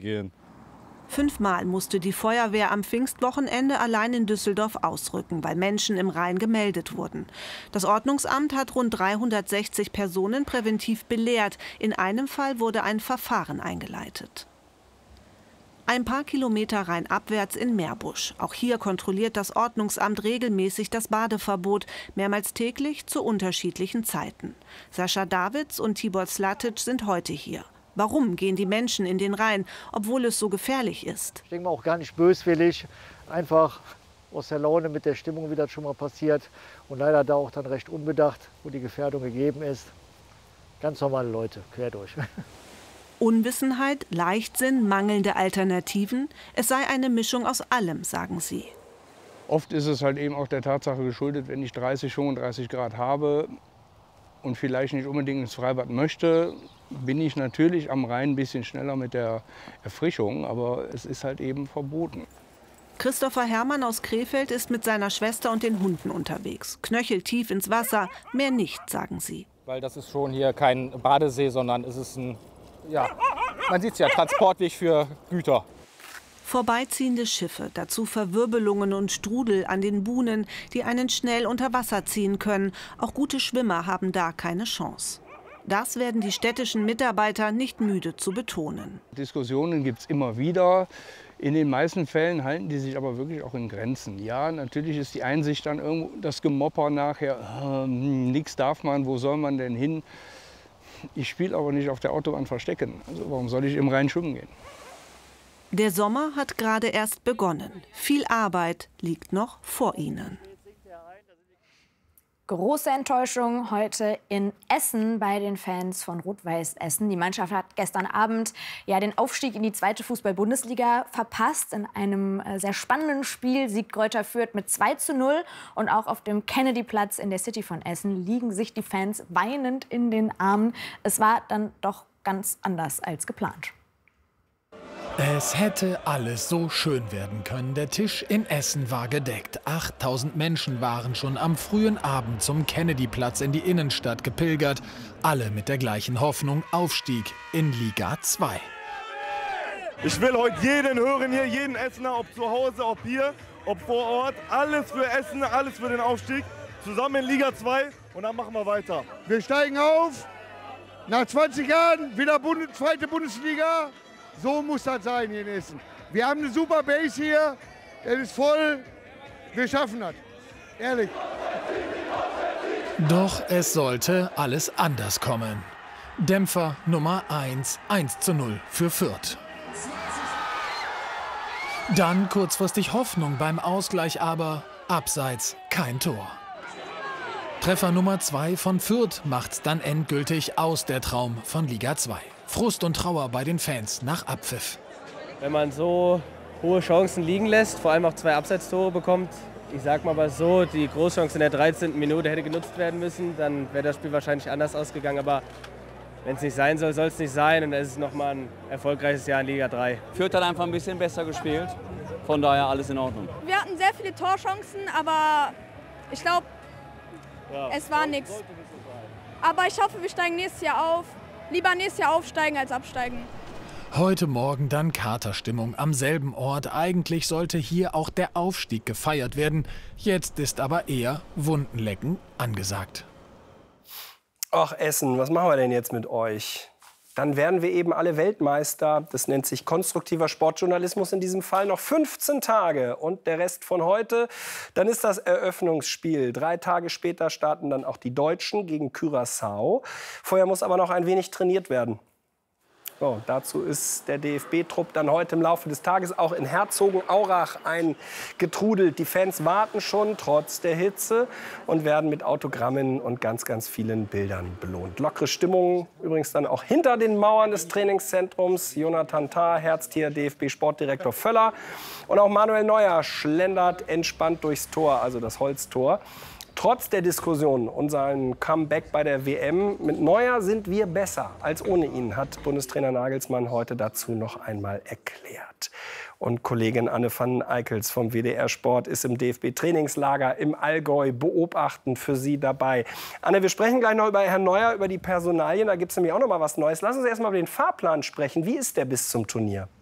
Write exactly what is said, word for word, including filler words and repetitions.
gehen. Fünfmal musste die Feuerwehr am Pfingstwochenende allein in Düsseldorf ausrücken, weil Menschen im Rhein gemeldet wurden. Das Ordnungsamt hat rund dreihundertsechzig Personen präventiv belehrt. In einem Fall wurde ein Verfahren eingeleitet. Ein paar Kilometer rheinabwärts in Meerbusch. Auch hier kontrolliert das Ordnungsamt regelmäßig das Badeverbot, mehrmals täglich zu unterschiedlichen Zeiten. Sascha Davids und Tibor Slatic sind heute hier. Warum gehen die Menschen in den Rhein, obwohl es so gefährlich ist? Ich denke mal auch gar nicht böswillig, einfach aus der Laune mit der Stimmung, wie das schon mal passiert. Und leider da auch dann recht unbedacht, wo die Gefährdung gegeben ist. Ganz normale Leute, quer durch. Unwissenheit, Leichtsinn, mangelnde Alternativen. Es sei eine Mischung aus allem, sagen sie. Oft ist es halt eben auch der Tatsache geschuldet, wenn ich dreißig, fünfunddreißig Grad habe und vielleicht nicht unbedingt ins Freibad möchte, bin ich natürlich am Rhein ein bisschen schneller mit der Erfrischung, aber es ist halt eben verboten. Christopher Hermann aus Krefeld ist mit seiner Schwester und den Hunden unterwegs. Knöcheltief ins Wasser, mehr nicht, sagen sie. Weil das ist schon hier kein Badesee, sondern es ist ein, ja, man sieht es ja, Transportweg für Güter. Vorbeiziehende Schiffe, dazu Verwirbelungen und Strudel an den Buhnen, die einen schnell unter Wasser ziehen können. Auch gute Schwimmer haben da keine Chance. Das werden die städtischen Mitarbeiter nicht müde zu betonen. Diskussionen gibt es immer wieder. In den meisten Fällen halten die sich aber wirklich auch in Grenzen. Ja, natürlich ist die Einsicht dann irgendwo das Gemopper nachher, äh, nichts darf man, wo soll man denn hin? Ich spiele aber nicht auf der Autobahn verstecken. Also warum soll ich im Rhein schwimmen gehen? Der Sommer hat gerade erst begonnen. Viel Arbeit liegt noch vor ihnen. Große Enttäuschung heute in Essen bei den Fans von Rot-Weiß Essen. Die Mannschaft hat gestern Abend ja den Aufstieg in die zweite Fußball-Bundesliga verpasst. In einem äh, sehr spannenden Spiel siegt Greuther Fürth mit zwei zu null. Und auch auf dem Kennedy-Platz in der City von Essen liegen sich die Fans weinend in den Armen. Es war dann doch ganz anders als geplant. Es hätte alles so schön werden können. Der Tisch in Essen war gedeckt. achttausend Menschen waren schon am frühen Abend zum Kennedy-Platz in die Innenstadt gepilgert. Alle mit der gleichen Hoffnung: Aufstieg in Liga zwei. Ich will heute jeden hören hier, jeden Essener, ob zu Hause, ob hier, ob vor Ort. Alles für Essen, alles für den Aufstieg. Zusammen in Liga zwei und dann machen wir weiter. Wir steigen auf. Nach zwanzig Jahren wieder Bund zweite Bundesliga. So muss das sein hier in Essen. Wir haben eine super Base hier, es ist voll, wir schaffen das, ehrlich. Doch es sollte alles anders kommen. Dämpfer Nummer eins, eins zu null für Fürth. Dann kurzfristig Hoffnung beim Ausgleich, aber abseits kein Tor. Treffer Nummer zwei von Fürth macht's dann endgültig aus, der Traum von Liga zwei. Frust und Trauer bei den Fans nach Abpfiff. Wenn man so hohe Chancen liegen lässt, vor allem auch zwei Abseitstore bekommt, ich sag mal aber so, die Großchance in der dreizehnten Minute hätte genutzt werden müssen, dann wäre das Spiel wahrscheinlich anders ausgegangen. Aber wenn es nicht sein soll, soll es nicht sein. Und dann ist es nochmal ein erfolgreiches Jahr in Liga drei. Fürth hat einfach ein bisschen besser gespielt, von daher alles in Ordnung. Wir hatten sehr viele Torchancen, aber ich glaube, ja, es war nichts. Aber ich hoffe, wir steigen nächstes Jahr auf. Lieber nächstes Jahr aufsteigen als absteigen. Heute Morgen dann Katerstimmung am selben Ort. Eigentlich sollte hier auch der Aufstieg gefeiert werden. Jetzt ist aber eher Wundenlecken angesagt. Ach Essen, was machen wir denn jetzt mit euch? Dann werden wir eben alle Weltmeister. Das nennt sich konstruktiver Sportjournalismus in diesem Fall. Noch fünfzehn Tage und der Rest von heute. Dann ist das Eröffnungsspiel. Drei Tage später starten dann auch die Deutschen gegen Curaçao. Vorher muss aber noch ein wenig trainiert werden. So, dazu ist der D F B-Trupp dann heute im Laufe des Tages auch in Herzogenaurach eingetrudelt. Die Fans warten schon trotz der Hitze und werden mit Autogrammen und ganz, ganz vielen Bildern belohnt. Lockere Stimmung übrigens dann auch hinter den Mauern des Trainingszentrums. Jonathan Tah, Herztier, D F B-Sportdirektor Völler und auch Manuel Neuer schlendert entspannt durchs Tor, also das Holztor. Trotz der Diskussion um seinen Comeback bei der W M mit Neuer sind wir besser als ohne ihn, hat Bundestrainer Nagelsmann heute dazu noch einmal erklärt. Und Kollegin Anne van Eickels vom W D R Sport ist im D F B-Trainingslager im Allgäu beobachtend für Sie dabei. Anne, wir sprechen gleich noch über Herrn Neuer, über die Personalien. Da gibt es nämlich auch noch mal was Neues. Lass uns erst mal über den Fahrplan sprechen. Wie ist der bis zum Turnier?